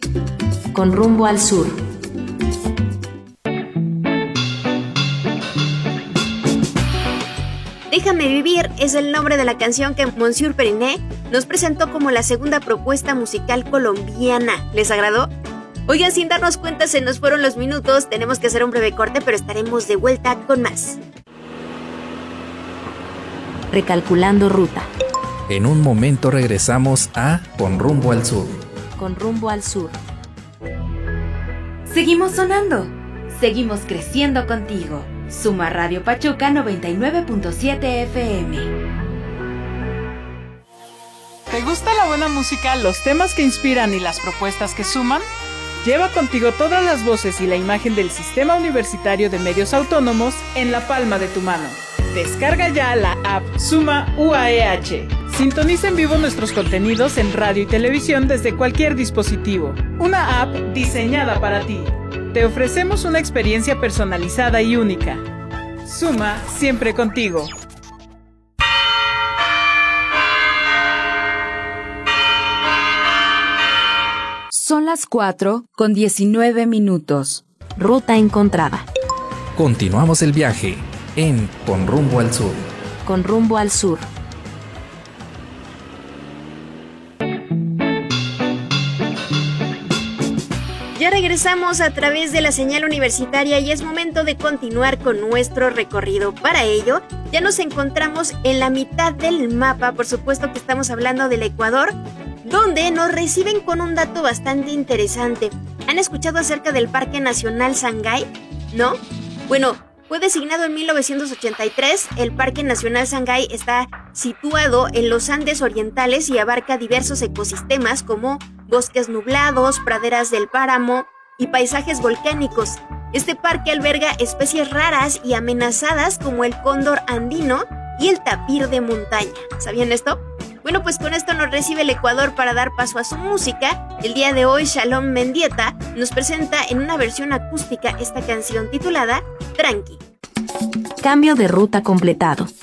Con rumbo al sur. Déjame vivir es el nombre de la canción que Monsieur Periné nos presentó como la segunda propuesta musical colombiana. ¿Les agradó? Oigan, sin darnos cuenta se nos fueron los minutos, tenemos que hacer un breve corte, pero estaremos de vuelta con más. Recalculando ruta. En un momento regresamos a Con rumbo al sur. Con rumbo al sur. Seguimos sonando, seguimos creciendo contigo. Suma Radio Pachuca 99.7 FM. ¿Te gusta la buena música, los temas que inspiran y las propuestas que suman? Lleva contigo todas las voces y la imagen del Sistema Universitario de Medios Autónomos en la palma de tu mano. Descarga ya la app Suma UAEH. Sintoniza en vivo nuestros contenidos en radio y televisión desde cualquier dispositivo. Una app diseñada para ti. Te ofrecemos una experiencia personalizada y única. Suma siempre contigo. Son las 4:19. Ruta encontrada. Continuamos el viaje en Con rumbo al sur. Con rumbo al sur. Ya regresamos a través de la señal universitaria y es momento de continuar con nuestro recorrido. Para ello, ya nos encontramos en la mitad del mapa, por supuesto que estamos hablando del Ecuador, donde nos reciben con un dato bastante interesante. ¿Han escuchado acerca del Parque Nacional Sangay? ¿No? Bueno, fue designado en 1983. El Parque Nacional Sangay está situado en los Andes orientales y abarca diversos ecosistemas como bosques nublados, praderas del páramo y paisajes volcánicos. Este parque alberga especies raras y amenazadas como el cóndor andino y el tapir de montaña. ¿Sabían esto? Bueno, pues con esto nos recibe el Ecuador para dar paso a su música. El día de hoy, Shalom Mendieta nos presenta en una versión acústica esta canción titulada Tranqui. Cambio de ruta completado.